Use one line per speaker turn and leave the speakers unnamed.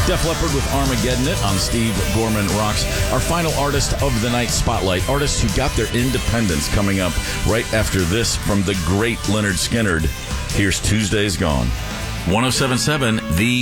Def Leppard with Armageddon It on Steve Gorman Rocks. Our final artist of the night spotlight, artists who got their independence, coming up right after this from the great Leonard Skinner. Here's Tuesday's Gone. 107.7 The